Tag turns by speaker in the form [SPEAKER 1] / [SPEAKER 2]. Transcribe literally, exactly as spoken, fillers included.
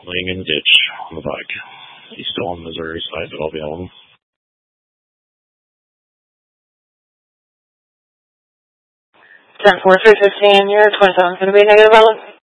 [SPEAKER 1] laying in the ditch on the bike. He's still on the Missouri side, but I'll be home.
[SPEAKER 2] ten four three fifteen, your twin sound's going to be negative, Ellen.